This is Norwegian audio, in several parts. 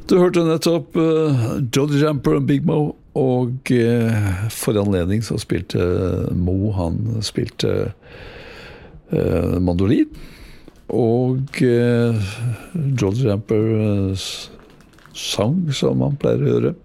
Du hørte nettopp Jolly Jumper og Big Mo, og for anledning så spilte Mo, han spilte mandolin, og Jolly Jumper sang, som man pleier å høre.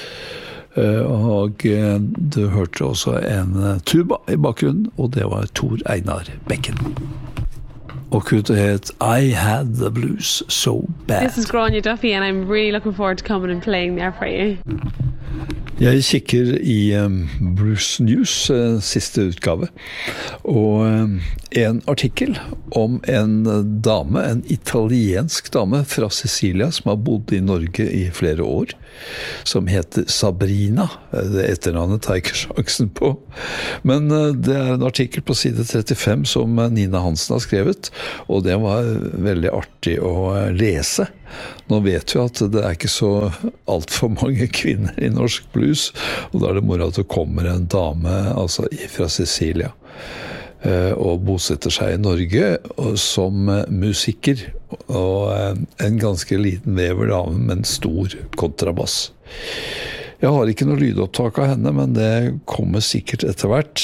Og du hørte også en tuba i bakgrunnen, og det var Tor Einar Bekken. Og kuttet het I Had the Blues So Bad. This is Grania Duffy, and I'm really looking forward to coming and playing there for you. Jeg kikker i Blues News, siste utgave, og en artikkel om en dame, en italiensk dame fra Sicilia, som har bodd i Norge i flere år, som heter Sabrina. Det etternavnet tar jeg ikke sjansen på. Men det er en artikkel på side 35 som Nina Hansen har skrevet, og det var veldig artig å lese. Nå vet vi at det er ikke så alt for mange kvinner i norsk blues, og da er det moro at det kommer en dame altså fra Sicilia og bosetter seg i Norge som musiker, og en ganske liten vever-dame med en stor kontrabass. Jeg har ikke noe lydopptak av henne, men det kommer sikkert etter hvert.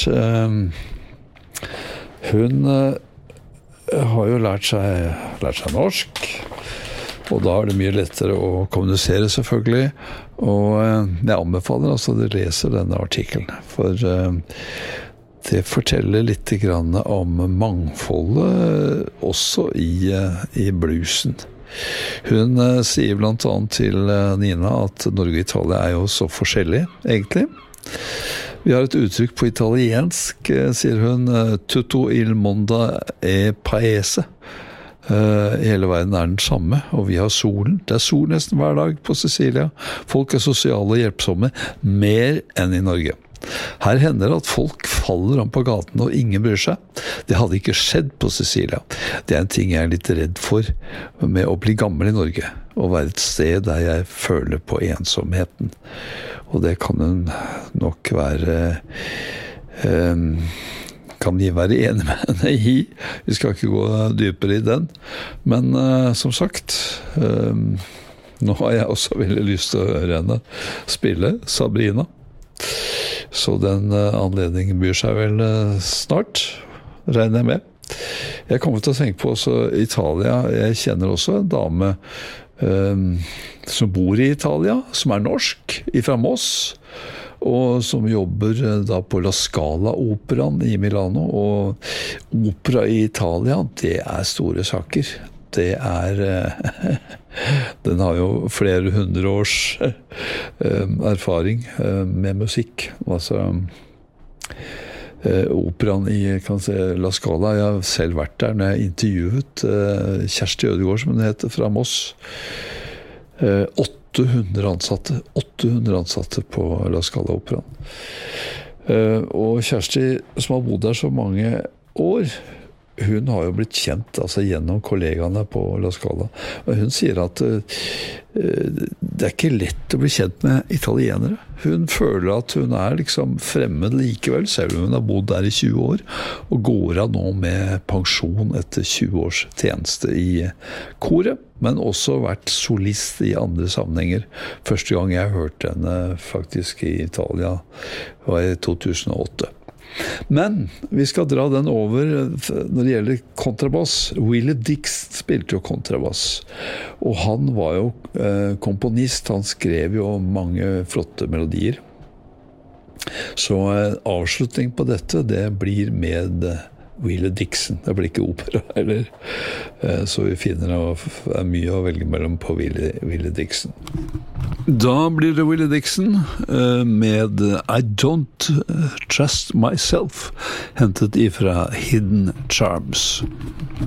Hun har jo lært seg norsk, og da er det mye lettere å kommunisere selvfølgelig, og jeg anbefaler altså at du leser denne artikkelen, for det forteller litt grann om mangfoldet også i bluesen. Hun sier blant annet til Nina at Norge og Italia er jo så forskjellige, egentlig. Vi har et uttrykk på italiensk, sier hun, tutto il mondo è paese. Hele verden er den samme, og vi har solen. Det er sol nesten hver dag på Sicilia. Folk er sosiale og hjelpsomme, mer enn i Norge. Her hender det at folk faller om på gaten og ingen bryr seg. Det hadde ikke skjedd på Sicilia. Det er en ting jeg er litt redd for med å bli gammel i Norge, å være et sted der jeg føler på ensomheten. Og det kan hun nok være kan vi være enige med henne i. Vi skal ikke gå dypere i den. Men som sagt, nå har jeg også veldig lyst til å høre henne spille Sabrina. Så den anledningen byr seg vel snart, regner jeg med. Jeg kommer til å tenke på også Italia. Jeg kjenner også en dame som bor i Italia, som er norsk, fra Moss, og som jobber da på La Scala-operaen i Milano, og opera i Italia, det er store saker. Det er den har jo flere 100 års erfaring med musikk. Altså operaen i La Scala, jeg har selv vært der når jeg intervjuet Kjersti Ødegård, som hun heter, fra Moss. 800 ansatte på La Scala-operaen. Og Kjersti, som har bodd der så mange år, hun har jo blitt kjent altså, gjennom kollegaene på La Scala. Og hun sier at det er ikke lett å bli kjent med italienere. Hun føler at hun er liksom fremmed likevel, selv om hun har bodd der i 20 år, og går av nå med pensjon etter 20 års tjeneste i koret, men også vært solist i andre sammenhenger. Første gang jeg hørte henne faktisk i Italia var i 2008. Men vi skal dra den over når det gjelder kontrabass. Willie Dixon spilte jo kontrabass, og han var jo komponist. Han skrev jo mange flotte melodier. Så avslutning på dette, det blir med Willie Dixon. Det blir ikke opera heller. Så vi finner det mye å velge mellom på Willie Dixon. Da blir det Willie Dixon med I Don't Trust Myself, hentet ifra Hidden Charms.